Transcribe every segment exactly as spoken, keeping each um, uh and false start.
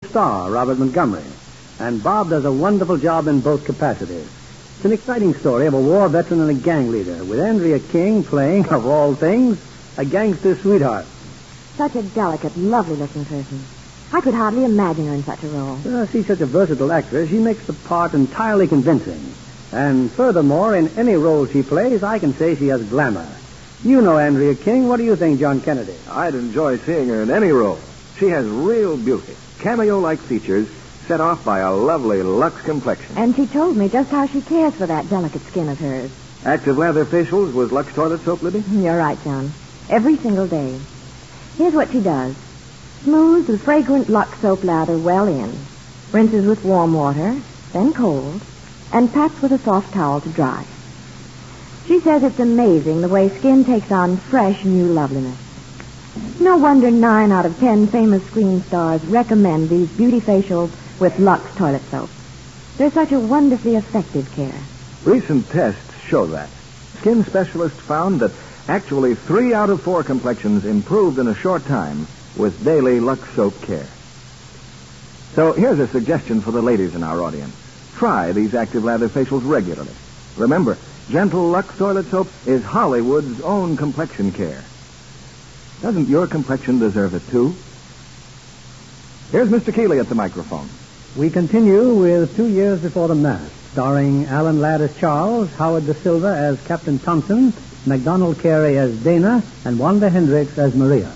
star, Robert Montgomery. And Bob does a wonderful job in both capacities. It's an exciting story of a war veteran and a gang leader, with Andrea King playing, of all things, a gangster sweetheart. Such a delicate, lovely-looking person. I could hardly imagine her in such a role. Well, she's such a versatile actress, she makes the part entirely convincing. And furthermore, in any role she plays, I can say she has glamour. You know Andrea King. What do you think, John Kennedy? I'd enjoy seeing her in any role. She has real beauty, cameo-like features, set off by a lovely Lux complexion. And she told me just how she cares for that delicate skin of hers. Active lather facials with Lux toilet soap, Libby? You're right, John. Every single day. Here's what she does. Smooths the fragrant Lux soap lather well in, rinses with warm water, then cold, and pats with a soft towel to dry. She says it's amazing the way skin takes on fresh, new loveliness. No wonder nine out of ten famous screen stars recommend these beauty facials with Lux toilet soap. They're such a wonderfully effective care. Recent tests show that. Skin specialists found that actually three out of four complexions improved in a short time with daily Lux soap care. So here's a suggestion for the ladies in our audience. Try these active lather facials regularly. Remember, gentle Lux toilet soap is Hollywood's own complexion care. Doesn't your complexion deserve it, too? Here's Mister Keeley at the microphone. We continue with Two Years Before the Mast, starring Alan Ladd as Charles, Howard Da Silva as Captain Thompson, MacDonald Carey as Dana, and Wanda Hendricks as Maria.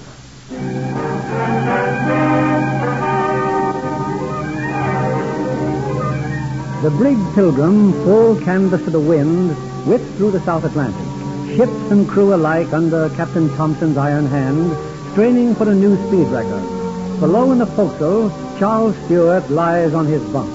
The brig Pilgrim, full canvas to the wind, whipped through the South Atlantic. Ships and crew alike under Captain Thompson's iron hand, straining for a new speed record. Below in the forecastle, Charles Stewart lies on his bunk.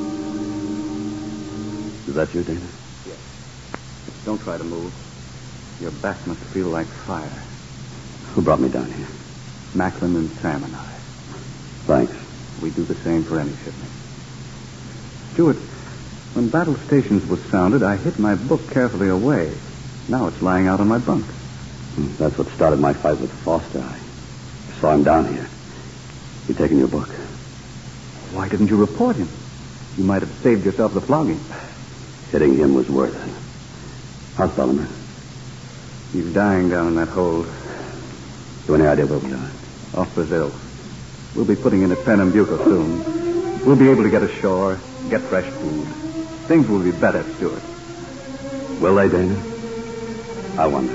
Is that you, Dana? Yes. Don't try to move. Your back must feel like fire. Who brought me down here? Macklin and Sam and I. Thanks. We do the same for any shipment. Stewart, when battle stations was sounded, I hid my book carefully away. Now it's lying out on my bunk. Hmm, That's what started my fight with Foster. I saw him down here. He'd taken your book. Why didn't you report him? You might have saved yourself the flogging. Hitting him was worth it. How's Bellarmine? He's dying down in that hold. You any idea where we are? Off Brazil. We'll be putting in at Pernambuco soon. We'll be able to get ashore, get fresh food. Things will be better, Stewart. Will they, Dana? I wonder.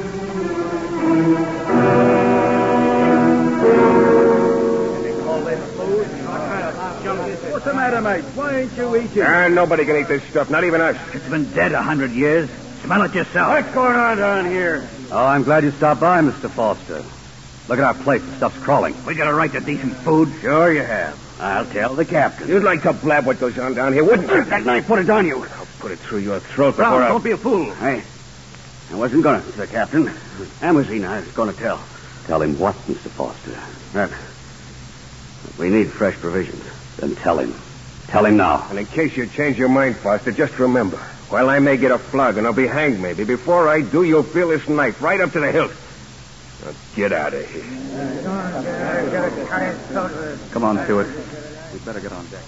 What's the matter, mate? Why ain't you eating? Ah, nobody can eat this stuff, not even us. It's been dead a hundred years. Smell it yourself. What's going on down here? Oh, I'm glad you stopped by, Mister Foster. Look at our plate. The stuff's crawling. We got a right to decent food. Sure you have. I'll tell the captain. You'd like to blab what goes on down here, wouldn't you? That knife, put it on you. I'll put it through your throat Brown, before I... don't be a fool. Hey, I wasn't going to, Sir Captain. Amazine I was going to tell. Tell him what, Mister Foster? That, that we need fresh provisions. Then tell him. Tell him now. And in case you change your mind, Foster, just remember, while I may get a flog and I'll be hanged maybe, before I do, you'll feel this knife right up to the hilt. Now, get out of here. Come on, Stewart. We'd better get on deck.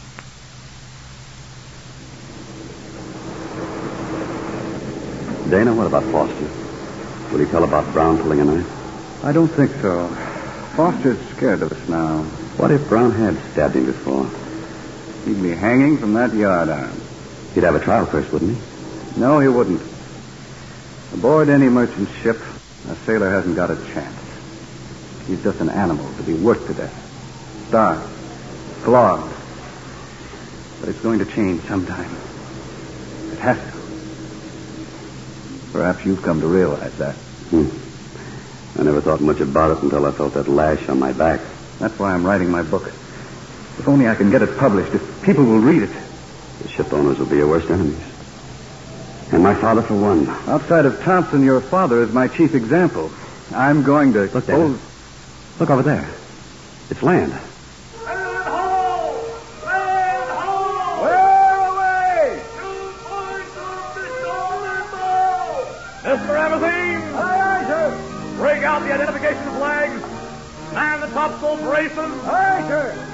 Dana, what about Foster? Will he tell about Brown pulling a knife? I don't think so. Foster's scared of us now. What if Brown had stabbed him before? He'd be hanging from that yardarm. He'd have a trial first, wouldn't he? No, he wouldn't. Aboard any merchant ship, a sailor hasn't got a chance. He's just an animal to be worked to death. Starved. Flogged. But it's going to change sometime. It has to. Perhaps you've come to realize that. Hmm. I never thought much about it until I felt that lash on my back. That's why I'm writing my book. If only I can get it published, if people will read it. The ship owners will be your worst enemies. And my father, for one. Outside of Thompson, your father is my chief example. I'm going to... Look there. Oh, look over there. It's land. Land ho! Land ho! Where away? Two points of the golden bow! Mister Amazine! Aye, aye, sir. Break out the identification flags. Man the topsail braces. Aye, sir.